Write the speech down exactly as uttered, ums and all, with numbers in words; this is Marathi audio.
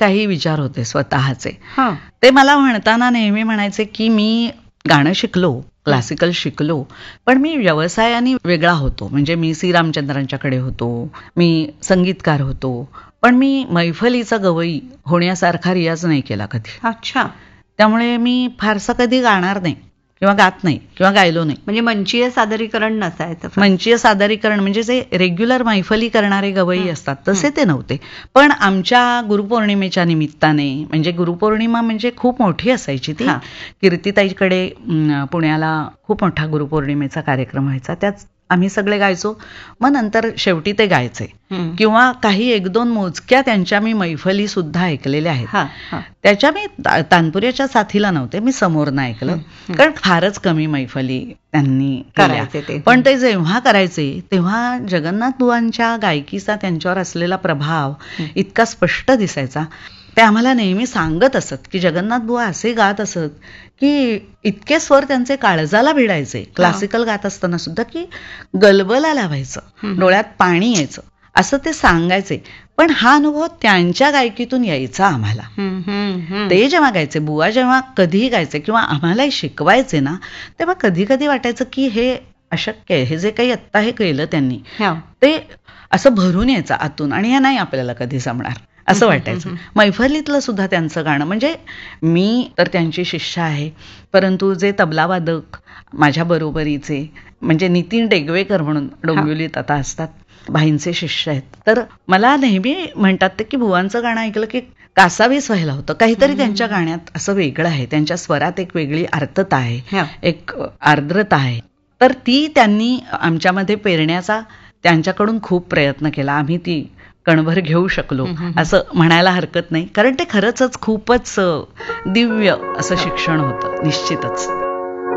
काही विचार होते स्वतःचे. हा. ते मला म्हणताना नेहमी म्हणायचे की मी गाणं शिकलो, क्लासिकल शिकलो, पण मी व्यवसायाने वेगळा होतो. म्हणजे मी सी रामचंद्रांच्याकडे होतो, मी संगीतकार होतो, पण मी मैफलीचा गवई होण्यासारखा रियाज नाही केला कधी. अच्छा. त्यामुळे मी फारसा कधी गाणार नाही किंवा गात नाही किंवा गायलो नाही. म्हणजे मंचीय सादरीकरण नसायचं. मंचीय सादरीकरण म्हणजे जे रेग्युलर मैफली करणारे गवई असतात तसे ते नव्हते. पण आमच्या गुरुपौर्णिमेच्या निमित्ताने, म्हणजे गुरुपौर्णिमा म्हणजे खूप मोठी असायची ती. कीर्तिताईकडे पुण्याला खूप मोठा गुरुपौर्णिमेचा कार्यक्रम व्हायचा. त्यात आम्ही सगळे गायचो. मग नंतर शेवटी ते गायचे किंवा काही एक दोन मोजक्या त्यांच्या मी मैफली सुद्धा ऐकलेल्या आहेत. त्याच्या मी तानपुऱ्याच्या साथीला नव्हते, मी समोरनं ऐकलं, कारण फारच कमी मैफली त्यांनी करायचे. पण ते जेव्हा करायचे तेव्हा जगन्नाथ बुवांच्या गायकीचा त्यांच्यावर असलेला प्रभाव इतका स्पष्ट दिसायचा. ते आम्हाला नेहमी सांगत असत की जगन्नाथ बुवा असे गात असत की इतके स्वर त्यांचे काळजाला भिडायचे क्लासिकल गात असताना सुद्धा, की गलबला लावायचं, डोळ्यात पाणी यायचं, असं ते सांगायचे. पण हा अनुभव त्यांच्या गायकीतून यायचा आम्हाला. ते जेव्हा गायचे, बुवा जेव्हा कधीही गायचे किंवा आम्हालाही शिकवायचे ना, तेव्हा कधी कधी वाटायचं की हे अशक्य आहे, हे जे काही आत्ता हे केलं त्यांनी ते असं भरून यायचं आतून, आणि हे नाही आपल्याला कधी जमणार असं वाटायचं. मैफलीतलं सुद्धा त्यांचं गाणं, म्हणजे मी तर त्यांची शिष्य आहे, परंतु जे तबलावादक माझ्या बरोबरीचे म्हणजे नितीन डेगवेकर म्हणून डोंबिवलीत आता असतात, भाईंचे शिष्य आहेत, तर मला नेहमी म्हणतात ते की बुवांचं गाणं ऐकलं की कासावीस व्हायला होतं. काहीतरी त्यांच्या गाण्यात असं वेगळं आहे, त्यांच्या स्वरात एक वेगळी आर्तता आहे, एक आर्द्रता आहे. तर ती त्यांनी आमच्यामध्ये पेरण्याचा त्यांच्याकडून खूप प्रयत्न केला. आम्ही ती कणभर घेऊ शकलो असं म्हणायला हरकत नाही, कारण ते खरंच खूपच दिव्य असं शिक्षण होतं निश्चितच.